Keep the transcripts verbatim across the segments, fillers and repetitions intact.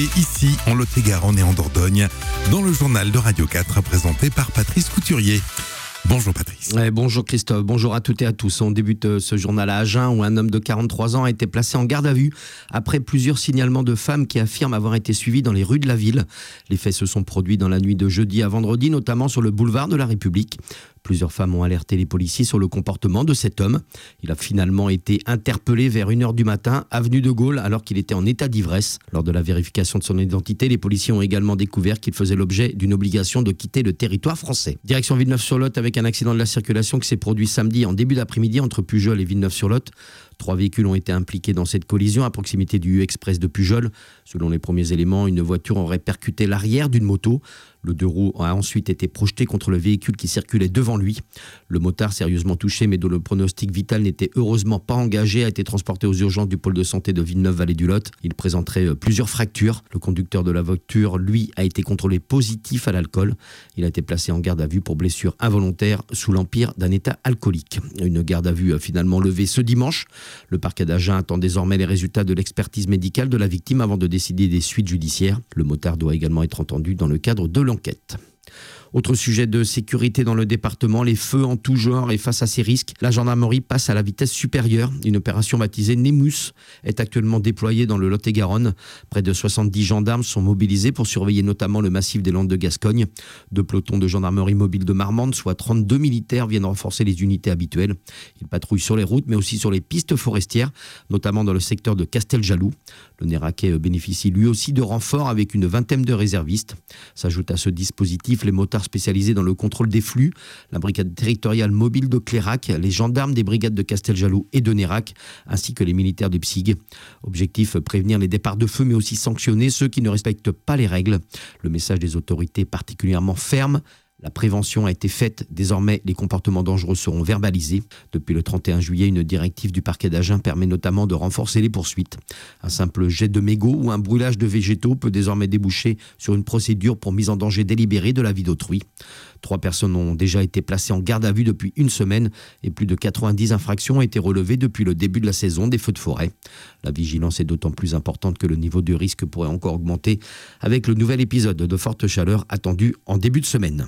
Et ici, en Lot-et-Garonne et en Dordogne, dans le journal de Radio quatre, présenté par Patrice Couturier. Bonjour Patrice. Ouais, bonjour Christophe, bonjour à toutes et à tous. On débute ce journal à Agen où un homme de quarante-trois ans a été placé en garde à vue après plusieurs signalements de femmes qui affirment avoir été suivies dans les rues de la ville. Les faits se sont produits dans la nuit de jeudi à vendredi, notamment sur le boulevard de la République. Plusieurs femmes ont alerté les policiers sur le comportement de cet homme. Il a finalement été interpellé vers une heure du matin, avenue de Gaulle, alors qu'il était en état d'ivresse. Lors de la vérification de son identité, les policiers ont également découvert qu'il faisait l'objet d'une obligation de quitter le territoire français. Direction Villeneuve-sur-Lot avec un accident de la circulation qui s'est produit samedi en début d'après-midi entre Pujol et Villeneuve-sur-Lot. Trois véhicules ont été impliqués dans cette collision à proximité du U-Express de Pujol. Selon les premiers éléments, une voiture aurait percuté l'arrière d'une moto. Le deux roues a ensuite été projeté contre le véhicule qui circulait devant lui. Le motard, sérieusement touché mais dont le pronostic vital n'était heureusement pas engagé, a été transporté aux urgences du pôle de santé de Villeneuve-Vallée-du-Lot. Il présenterait plusieurs fractures. Le conducteur de la voiture, lui, a été contrôlé positif à l'alcool. Il a été placé en garde à vue pour blessure involontaire sous l'empire d'un état alcoolique. Une garde à vue finalement levée ce dimanche. Le parquet d'Agen attend désormais les résultats de l'expertise médicale de la victime avant de décider des suites judiciaires. Le motard doit également être entendu dans le cadre de l'enquête. Autre sujet de sécurité dans le département, les feux en tout genre, et face à ces risques, la gendarmerie passe à la vitesse supérieure. Une opération baptisée Nemus est actuellement déployée dans le Lot-et-Garonne. Près de soixante-dix gendarmes sont mobilisés pour surveiller notamment le massif des Landes de Gascogne. Deux pelotons de gendarmerie mobile de Marmande, soit trente-deux militaires, viennent renforcer les unités habituelles. Ils patrouillent sur les routes mais aussi sur les pistes forestières, notamment dans le secteur de Casteljaloux. Le Néraquais bénéficie lui aussi de renforts avec une vingtaine de réservistes. S'ajoute à ce dispositif les motards spécialisés dans le contrôle des flux, la brigade territoriale mobile de Clérac, les gendarmes des brigades de Casteljaloux et de Nérac, ainsi que les militaires du P S I G. Objectif, prévenir les départs de feu, mais aussi sanctionner ceux qui ne respectent pas les règles. Le message des autorités est particulièrement ferme. La prévention a été faite. Désormais, les comportements dangereux seront verbalisés. Depuis le trente et un juillet, une directive du parquet d'Agen permet notamment de renforcer les poursuites. Un simple jet de mégots ou un brûlage de végétaux peut désormais déboucher sur une procédure pour mise en danger délibérée de la vie d'autrui. Trois personnes ont déjà été placées en garde à vue depuis une semaine et plus de quatre-vingt-dix infractions ont été relevées depuis le début de la saison des feux de forêt. La vigilance est d'autant plus importante que le niveau de risque pourrait encore augmenter avec le nouvel épisode de forte chaleur attendu en début de semaine.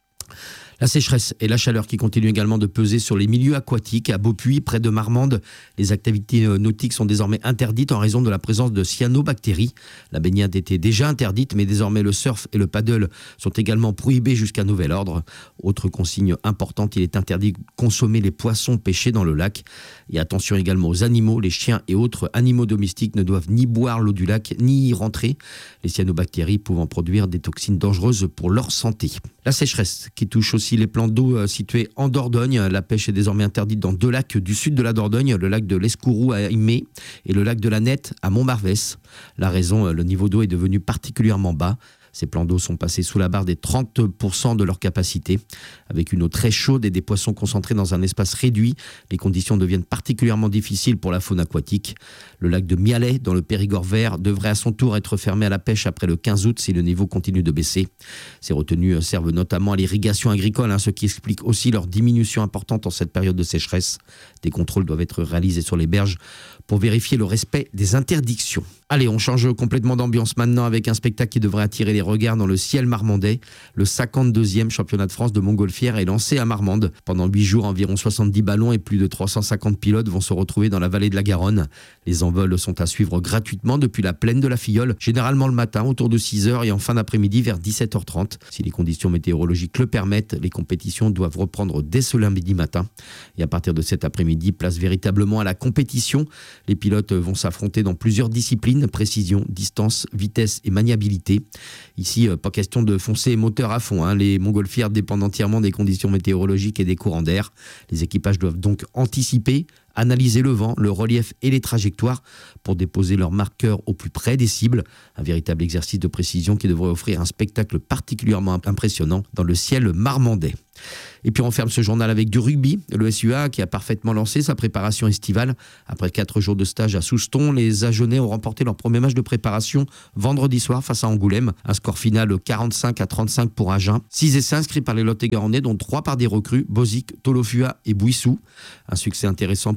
La sécheresse et la chaleur qui continuent également de peser sur les milieux aquatiques. À Beaupuy, près de Marmande, les activités nautiques sont désormais interdites en raison de la présence de cyanobactéries. La baignade était déjà interdite, mais désormais le surf et le paddle sont également prohibés jusqu'à nouvel ordre. Autre consigne importante, il est interdit de consommer les poissons pêchés dans le lac. Et attention également aux animaux, les chiens et autres animaux domestiques ne doivent ni boire l'eau du lac, ni y rentrer. Les cyanobactéries pouvant produire des toxines dangereuses pour leur santé. La sécheresse qui touche aussi les plans d'eau situés en Dordogne. La pêche est désormais interdite dans deux lacs du sud de la Dordogne, le lac de l'Escourou à Aimé et le lac de la Nette à Montmarvès. La raison, le niveau d'eau est devenu particulièrement bas. Ces plans d'eau sont passés sous la barre des trente pour cent de leur capacité. Avec une eau très chaude et des poissons concentrés dans un espace réduit, les conditions deviennent particulièrement difficiles pour la faune aquatique. Le lac de Mialet, dans le Périgord vert, devrait à son tour être fermé à la pêche après le quinze août si le niveau continue de baisser. Ces retenues servent notamment à l'irrigation agricole, hein, ce qui explique aussi leur diminution importante en cette période de sécheresse. Des contrôles doivent être réalisés sur les berges pour vérifier le respect des interdictions. Allez, on change complètement d'ambiance maintenant avec un spectacle qui devrait attirer les regards dans le ciel marmandais. Le cinquante-deuxième championnat de France de montgolfière est lancé à Marmande. Pendant huit jours, environ soixante-dix ballons et plus de trois cent cinquante pilotes vont se retrouver dans la vallée de la Garonne. Les envols sont à suivre gratuitement depuis la plaine de la Filleule, généralement le matin autour de six heures et en fin d'après-midi vers dix-sept heures trente. Si les conditions météorologiques le permettent, les compétitions doivent reprendre dès ce lundi matin. Et à partir de cet après-midi, place véritablement à la compétition. Les pilotes vont s'affronter dans plusieurs disciplines, précision, distance, vitesse et maniabilité. Ici, pas question de foncer moteur à fond, hein. Les montgolfières dépendent entièrement des conditions météorologiques et des courants d'air. Les équipages doivent donc anticiper, analyser le vent, le relief et les trajectoires pour déposer leurs marqueurs au plus près des cibles. Un véritable exercice de précision qui devrait offrir un spectacle particulièrement impressionnant dans le ciel marmandais. Et puis on ferme ce journal avec du rugby. Le S U A qui a parfaitement lancé sa préparation estivale. Après quatre jours de stage à Souston, les Agenais ont remporté leur premier match de préparation vendredi soir face à Angoulême. Un score final quarante-cinq à trente-cinq pour Agen. six essais inscrits par les Lot-et-Garonnais, dont trois par des recrues, Bozic, Tolofua et Bouissou. Un succès intéressant pour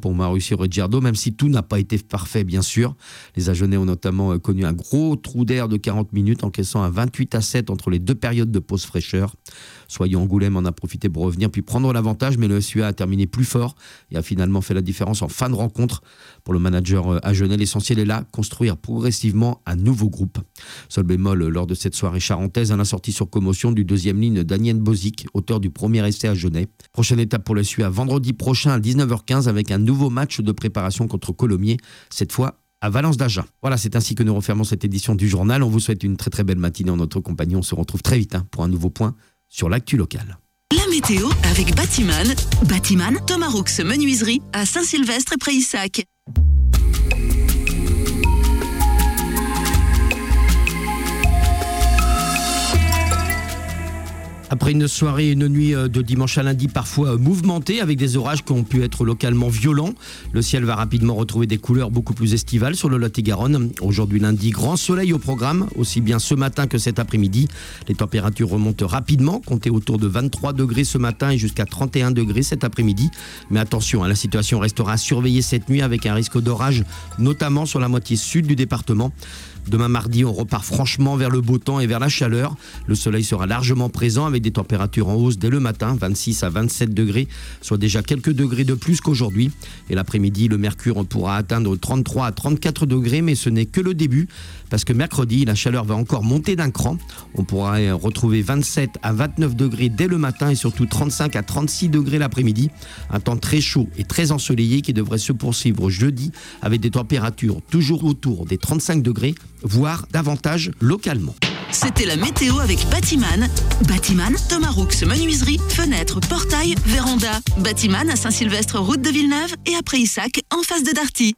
pour Mauricio Ricciardo, même si tout n'a pas été parfait, bien sûr. Les Agenais ont notamment connu un gros trou d'air de quarante minutes, encaissant un vingt-huit à sept entre les deux périodes de pause fraîcheur. Soyons Angoulême en a profité pour revenir puis prendre l'avantage, mais le S U A a terminé plus fort et a finalement fait la différence en fin de rencontre. Pour le manager Agenais, l'essentiel est là, construire progressivement un nouveau groupe. Seul bémol lors de cette soirée charentaise, un assorti sur commotion du deuxième ligne Daniel Bozic, auteur du premier essai Agenais. Prochaine étape pour le S U A vendredi prochain à dix-neuf heures quinze avec un nouveau match de préparation contre Colomiers, cette fois à Valence d'Agen. Voilà, c'est ainsi que nous refermons cette édition du journal. On vous souhaite une très très belle matinée en notre compagnie. On se retrouve très vite hein, pour un nouveau point sur l'actu locale. La météo avec Batiman. Batiman, Thomas Roux Menuiserie à Saint-Sylvestre et Pré-Issac. Après une soirée et une nuit de dimanche à lundi parfois mouvementée avec des orages qui ont pu être localement violents, le ciel va rapidement retrouver des couleurs beaucoup plus estivales sur le Lot-et-Garonne. Aujourd'hui lundi, grand soleil au programme, aussi bien ce matin que cet après-midi. Les températures remontent rapidement, comptez autour de vingt-trois degrés ce matin et jusqu'à trente et un degrés cet après-midi. Mais attention, la situation restera à surveiller cette nuit avec un risque d'orage, notamment sur la moitié sud du département. Demain mardi, on repart franchement vers le beau temps et vers la chaleur. Le soleil sera largement présent avec des températures en hausse dès le matin, vingt-six à vingt-sept degrés, soit déjà quelques degrés de plus qu'aujourd'hui. Et l'après-midi, le mercure pourra atteindre trente-trois à trente-quatre degrés, mais ce n'est que le début, parce que mercredi, la chaleur va encore monter d'un cran. On pourra retrouver vingt-sept à vingt-neuf degrés dès le matin et surtout trente-cinq à trente-six degrés l'après-midi. Un temps très chaud et très ensoleillé qui devrait se poursuivre jeudi avec des températures toujours autour des trente-cinq degrés, voire davantage localement. C'était la météo avec Batiman. Batiman, Thomas Roux Menuiserie, fenêtres, portails, véranda. Batiman à Saint-Sylvestre, route de Villeneuve et à Pré-Issac, en face de Darty.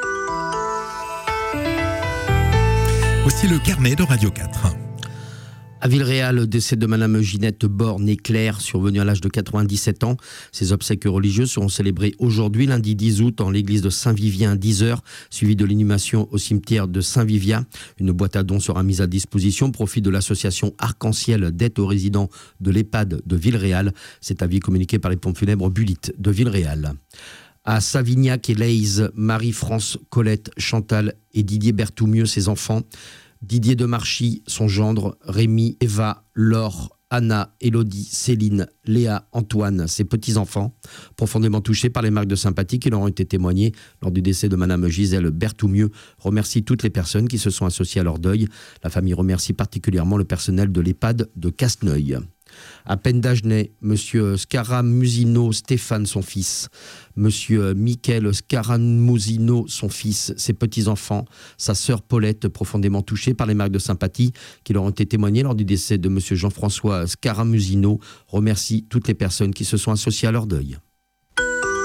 Voici le carnet de Radio quatre. À Villeréal, décès de Madame Ginette Borne-Éclair, survenue à l'âge de quatre-vingt-dix-sept ans. Ses obsèques religieuses seront célébrées aujourd'hui, lundi dix août, en l'église de Saint-Vivien à dix heures, suivi de l'inhumation au cimetière de Saint-Vivien. Une boîte à dons sera mise à disposition au profit de l'association Arc-en-Ciel d'aide aux résidents de l'EHPAD de Villeréal. C'est avis communiqué par les pompes funèbres Bulit de Villeréal. À Savignac et Leyze, Marie-France, Colette, Chantal et Didier Berthoumieux, ses enfants. Didier Demarchy, son gendre, Rémi, Eva, Laure, Anna, Élodie, Céline, Léa, Antoine, ses petits-enfants, profondément touchés par les marques de sympathie qui leur ont été témoignées lors du décès de Madame Gisèle Berthoumieux, remercie toutes les personnes qui se sont associées à leur deuil. La famille remercie particulièrement le personnel de l'EHPAD de Casneuil. À Pendagenais, Monsieur Scaramusino Stéphane, son fils, Monsieur Michael Scaramusino, son fils, ses petits-enfants, sa sœur Paulette, profondément touchée par les marques de sympathie qui leur ont été témoignées lors du décès de Monsieur Jean-François Scaramusino, remercie toutes les personnes qui se sont associées à leur deuil.